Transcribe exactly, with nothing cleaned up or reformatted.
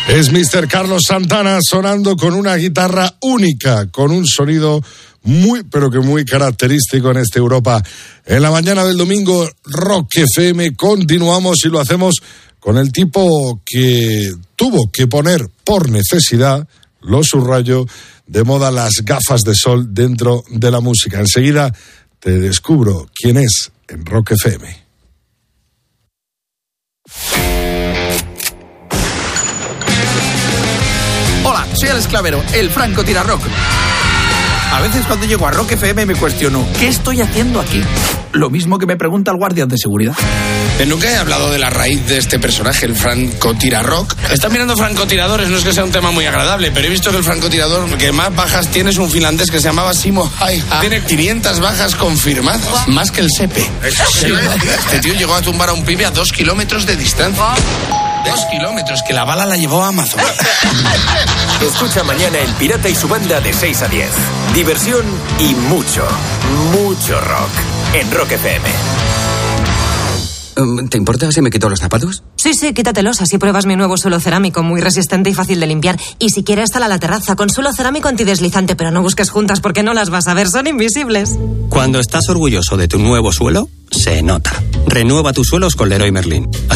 Es míster Carlos Santana sonando con una guitarra única, con un sonido muy, pero que muy característico en esta Europa. En la mañana del domingo, Rock F M, continuamos y lo hacemos con el tipo que tuvo que poner por necesidad, lo subrayo, de moda las gafas de sol dentro de la música. Enseguida te descubro quién es en Rock F M. Hola, soy el esclavero, el Franco Tirarrock. A veces cuando llego a Rock F M me cuestiono, ¿qué estoy haciendo aquí? Lo mismo que me pregunta el guardia de seguridad. Nunca he hablado de la raíz de este personaje, el francotirarrock. Están mirando francotiradores, no es que sea un tema muy agradable, pero he visto que el francotirador que más bajas tiene es un finlandés que se llamaba Simo Häyhä. Tiene quinientas bajas confirmadas, más que el Sepe. Sí, este tío llegó a tumbar a un pibe a dos kilómetros de distancia. Dos kilómetros, que la bala la llevó a Amazon. Escucha mañana El Pirata y su banda de seis a diez. Diversión y mucho, mucho rock en Rock F M. ¿Te importa si me quito los zapatos? Sí, sí, quítatelos, así pruebas mi nuevo suelo cerámico, muy resistente y fácil de limpiar. Y si quieres, sal a la terraza con suelo cerámico antideslizante, pero no busques juntas porque no las vas a ver, son invisibles. Cuando estás orgulloso de tu nuevo suelo, se nota. Renueva tus suelos con Leroy Merlin.